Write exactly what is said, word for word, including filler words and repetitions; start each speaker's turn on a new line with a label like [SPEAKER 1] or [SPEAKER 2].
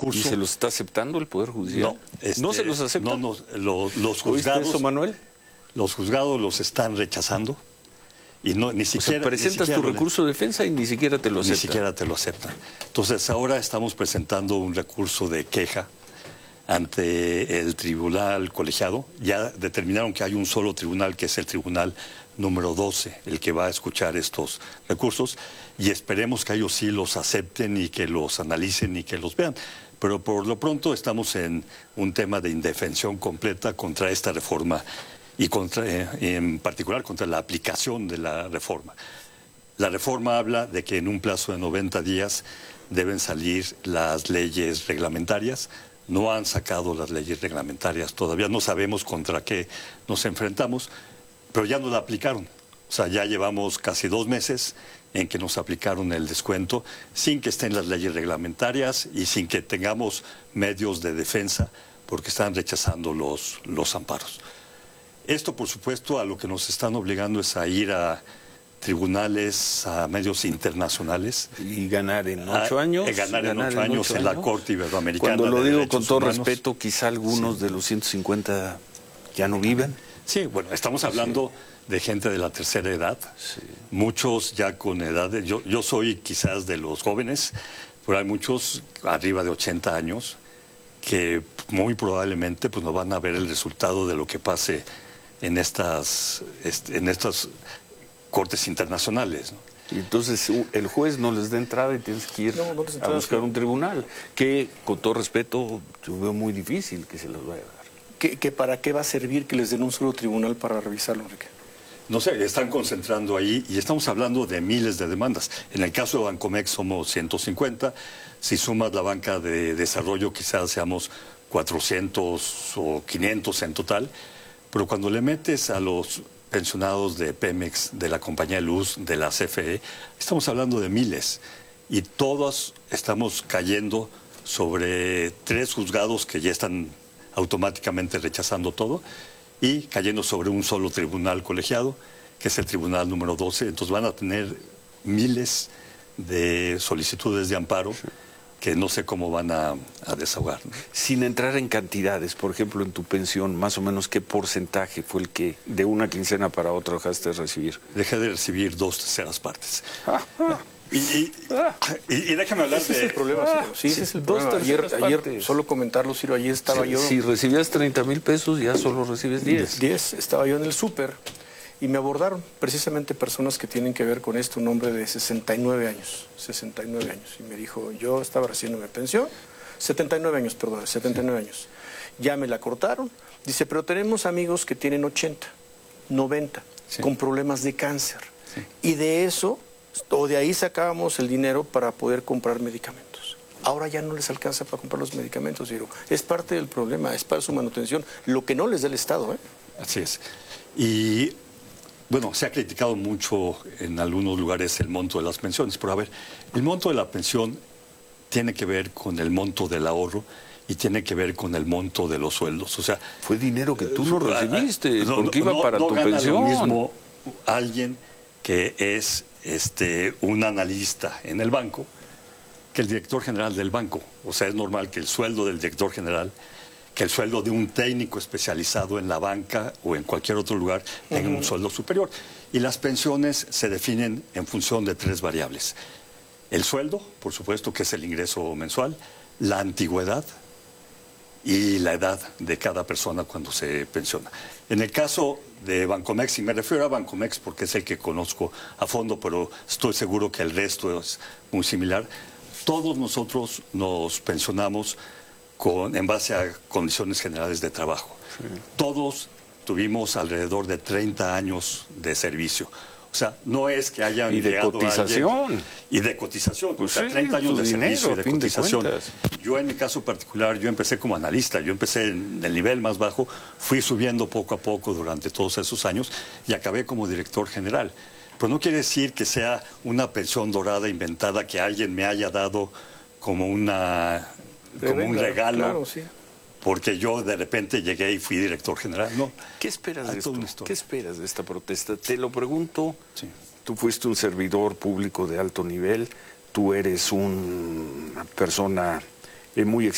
[SPEAKER 1] recurso.
[SPEAKER 2] ¿Y se los está aceptando el Poder Judicial?
[SPEAKER 1] No, este,
[SPEAKER 2] ¿No se los acepta?
[SPEAKER 1] No, no, lo- los
[SPEAKER 2] ¿Oíste
[SPEAKER 1] juzgados,
[SPEAKER 2] eso, Manuel?
[SPEAKER 1] los juzgados los están rechazando y no ni
[SPEAKER 2] O sea,
[SPEAKER 1] siquiera
[SPEAKER 2] presentas
[SPEAKER 1] ni siquiera
[SPEAKER 2] tu
[SPEAKER 1] lo-
[SPEAKER 2] recurso de defensa y ni siquiera te lo
[SPEAKER 1] ni
[SPEAKER 2] aceptan.
[SPEAKER 1] siquiera te lo aceptan. Entonces ahora estamos presentando un recurso de queja ante el tribunal colegiado. Ya determinaron que hay un solo tribunal, que es el tribunal número doce, el que va a escuchar estos recursos, y esperemos que ellos sí los acepten y que los analicen y que los vean. Pero por lo pronto estamos en un tema de indefensión completa contra esta reforma y contra, eh, en particular contra la aplicación de la reforma. La reforma habla de que en un plazo de noventa días deben salir las leyes reglamentarias. No han sacado las leyes reglamentarias todavía, no sabemos contra qué nos enfrentamos, pero ya nos la aplicaron. O sea, ya llevamos casi dos meses en que nos aplicaron el descuento sin que estén las leyes reglamentarias y sin que tengamos medios de defensa, porque están rechazando los, los amparos. Esto, por supuesto, a lo que nos están obligando es a ir a tribunales, a medios internacionales.
[SPEAKER 2] Y ganar en ocho
[SPEAKER 1] a,
[SPEAKER 2] años.
[SPEAKER 1] a ganar, en
[SPEAKER 2] ganar
[SPEAKER 1] ocho
[SPEAKER 2] en
[SPEAKER 1] años
[SPEAKER 2] ocho
[SPEAKER 1] en la
[SPEAKER 2] años.
[SPEAKER 1] Corte Iberoamericana.
[SPEAKER 2] Cuando lo
[SPEAKER 1] de
[SPEAKER 2] digo
[SPEAKER 1] Derechos
[SPEAKER 2] con todo
[SPEAKER 1] Humanos.
[SPEAKER 2] respeto, quizá algunos
[SPEAKER 1] Sí.
[SPEAKER 2] de los ciento cincuenta ya no viven.
[SPEAKER 1] Sí, bueno, estamos hablando sí. de gente de la tercera edad,
[SPEAKER 2] Sí.
[SPEAKER 1] muchos ya con edad, de, yo, yo soy quizás de los jóvenes, pero hay muchos arriba de ochenta años que muy probablemente pues no van a ver el resultado de lo que pase en estas, este, en estas cortes internacionales, ¿no?
[SPEAKER 2] Y entonces u- el juez no les da entrada y tienes que ir
[SPEAKER 3] No, no les da
[SPEAKER 2] a
[SPEAKER 3] entrada,
[SPEAKER 2] buscar
[SPEAKER 3] sí.
[SPEAKER 2] un tribunal, que con todo respeto yo veo muy difícil que se los vaya a dar.
[SPEAKER 3] ¿Qué, qué, ¿Para qué va a servir que les den un solo tribunal para revisarlo, Enrique?
[SPEAKER 1] No sé, están concentrando ahí y estamos hablando de miles de demandas. En el caso de Bancomex somos ciento cincuenta, si sumas la banca de desarrollo quizás seamos cuatrocientos o quinientos en total, pero cuando le metes a los pensionados de Pemex, de la compañía de luz, de la C F E, estamos hablando de miles y todos estamos cayendo sobre tres juzgados que ya están automáticamente rechazando todo y cayendo sobre un solo tribunal colegiado, que es el tribunal número doce. Entonces van a tener miles de solicitudes de amparo que no sé cómo van a, a desahogar, ¿no?
[SPEAKER 2] Sin entrar en cantidades, por ejemplo, en tu pensión, más o menos qué porcentaje fue el que de una quincena para otra dejaste de recibir.
[SPEAKER 1] Dejé de recibir dos terceras partes. Y, y, y, y déjame hablar
[SPEAKER 3] Ese
[SPEAKER 1] de...
[SPEAKER 3] es el problema, Ciro. Sí, ese es el
[SPEAKER 2] Dos
[SPEAKER 3] problema. Ayer,
[SPEAKER 2] terceras
[SPEAKER 3] ayer,
[SPEAKER 2] partes.
[SPEAKER 3] solo comentarlo, Ciro, ayer estaba
[SPEAKER 2] si,
[SPEAKER 3] yo...
[SPEAKER 2] si recibías treinta mil pesos, ya solo recibes diez.
[SPEAKER 3] diez, estaba yo en el súper y me abordaron precisamente personas que tienen que ver con esto, un hombre de sesenta y nueve años, sesenta y nueve años, y me dijo, yo estaba recibiendo mi pensión, setenta y nueve años, perdón, setenta y nueve años, ya me la cortaron, dice, pero tenemos amigos que tienen ochenta, noventa,
[SPEAKER 1] Sí.
[SPEAKER 3] con problemas de cáncer,
[SPEAKER 1] Sí.
[SPEAKER 3] y de eso, o de ahí sacábamos el dinero para poder comprar medicamentos. Ahora ya no les alcanza para comprar los medicamentos, Ciro. Es parte del problema, es para su manutención, lo que no les da el Estado, ¿eh?
[SPEAKER 1] Así es. Y bueno, se ha criticado mucho en algunos lugares el monto de las pensiones, pero a ver, el monto de la pensión tiene que ver con el monto del ahorro y tiene que ver con el monto de los sueldos. O sea,
[SPEAKER 2] Fue dinero que tú no
[SPEAKER 1] ah,
[SPEAKER 2] recibiste,
[SPEAKER 1] no,
[SPEAKER 2] porque
[SPEAKER 1] no,
[SPEAKER 2] iba para
[SPEAKER 1] no
[SPEAKER 2] tu
[SPEAKER 1] gana
[SPEAKER 2] pensión.
[SPEAKER 1] lo mismo alguien que es este un analista en el banco que el director general del banco. O sea, es normal que el sueldo del director general, que el sueldo de un técnico especializado en la banca o en cualquier otro lugar tenga un sueldo superior. Y las pensiones se definen en función de tres variables. El sueldo, por supuesto, que es el ingreso mensual, la antigüedad y la edad de cada persona cuando se pensiona. En el caso de Bancomex, y me refiero a Bancomex porque es el que conozco a fondo, pero estoy seguro que el resto es muy similar, todos nosotros nos pensionamos con, en base a condiciones generales de trabajo. Sí. Todos tuvimos alrededor de treinta años de servicio. O sea, no es que hayan
[SPEAKER 2] y de
[SPEAKER 1] llegado
[SPEAKER 2] cotización.
[SPEAKER 1] Alguien, y de cotización.
[SPEAKER 2] Pues
[SPEAKER 1] o sea,
[SPEAKER 2] sí,
[SPEAKER 1] treinta años de
[SPEAKER 2] dinero,
[SPEAKER 1] servicio y de
[SPEAKER 2] fin de
[SPEAKER 1] cotización.
[SPEAKER 2] cuentas.
[SPEAKER 1] Yo en mi caso particular, yo empecé como analista, yo empecé en el nivel más bajo, fui subiendo poco a poco durante todos esos años y acabé como director general. Pero no quiere decir que sea una pensión dorada inventada que alguien me haya dado como, una, como un regalo.
[SPEAKER 3] Claro, sí.
[SPEAKER 1] Porque yo de repente llegué y fui director general. No.
[SPEAKER 2] ¿Qué esperas de
[SPEAKER 1] Hay toda una
[SPEAKER 2] esto?
[SPEAKER 1] historia.
[SPEAKER 2] ¿Qué esperas de esta protesta? Te lo pregunto.
[SPEAKER 1] Sí.
[SPEAKER 2] Tú fuiste un servidor público de alto nivel, tú eres un- una persona eh, muy